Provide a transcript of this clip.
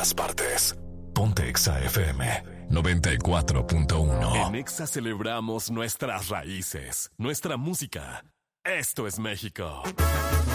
todas partes. Ponte Exa FM 94.1. En Exa celebramos nuestras raíces, nuestra música. Esto es México.